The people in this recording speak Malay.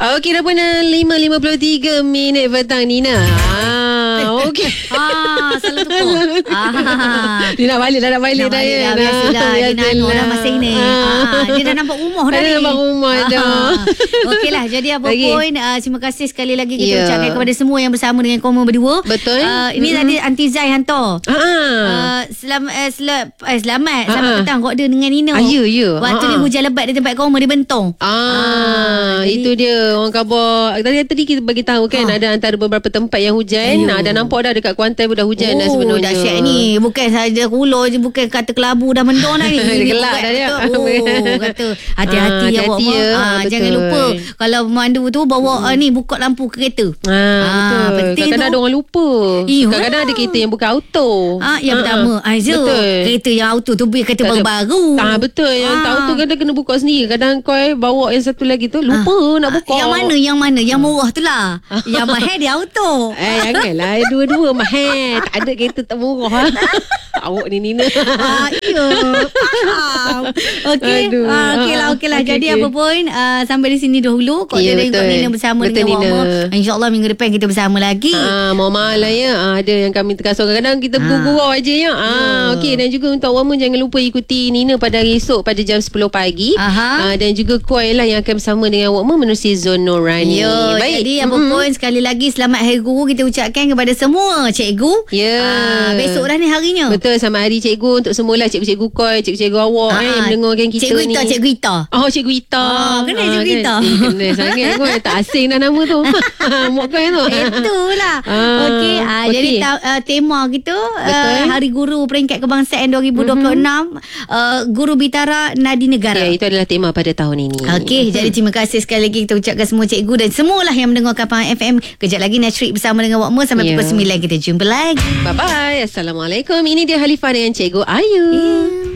Okey, dah pun 5:53 petang Nina. Okey. Salah tukar. Dia nak balik dah. Biasalah. Dia nak orang masa ini. Dia dah nampak rumah dah ni. Dia nampak rumah dah. Okeylah, jadi apa pun terima kasih sekali lagi kita ucapkan kepada semua yang bersama dengan Koma berdua. Betul. Ini tadi Aunty Zai hantar. Selamat petang kau ada dengan Nina. Ya. Waktu ni hujan lebat di tempat Koma di Bentong. Itu dia orang khabar. Tadi kita bagi tahu kan ada antara beberapa tempat yang hujan. Dah nampak dah dekat Kuantan pun dah hujan dah sebenarnya. Dahsyat ni. Bukan saja Kulo je, bukan kata Kelabu dah mendung dah ni. Gelap dah dia. Kata hati-hati awak jangan lupa kalau memandu tu bawa ni buka lampu kereta. Betul. Kadang-kadang ada orang lupa. Kadang-kadang ada kereta yang bukan auto. Yang pertama Aiza, kereta yang auto tu biar kereta baru-baru. Betul. Yang auto kadang kena buka sendiri. Kadang kau bawa yang satu lagi tu lupa nak buka. Yang mana? Yang murah tu lah. Yang mahal dia auto. Janganlah dua-dua mahal. Tak ada kereta tak murah. Awak ni Nina. Ya. Okeylah. Jadi apa pun sampai di sini dahulu. Kau ada ikut Nina bersama dengan Wama. InsyaAllah minggu depan kita bersama lagi. Mohon maaf lah ya. Ada yang kami terkasar. Kadang-kadang kita bergurau aja ya. Okey, dan juga untuk Wama jangan lupa ikuti Nina pada hari esok pada jam 10 pagi. Dan juga Koi lah yang akan bersama dengan Wama menerusi Zon Nurani. Baik. Jadi apa pun sekali lagi selamat Hari Guru kita ucapkan kepada semua cikgu. Besok dah ni harinya. Betul, selamat hari cikgu untuk semualah cikgu-cikgu Koi, cikgu-cikgu awak yang mendengarkan kita Cikgu ni. Cikgu Ita. Cikgu Ita. Kena Cikgu Ita. Kena sangat Koi. Tak asing dah nama tu. Mok Koi tu. Itulah. Okey. Jadi tema kita Hari Guru Peringkat Kebangsaan 2026 Guru Bitara Nadi Negara. Itu adalah tema pada tahun ini. Okey, jadi terima kasih sekali lagi kita ucapkan semua cikgu dan semualah yang mendengarkan Pahang FM. Kejap lagi Nasrik bersama dengan Wak Mo sampai pukul 9 kita jumpa lagi. Bye-bye. Assalamualaikum. Ini dia Halifah dengan Cikgu Ayu.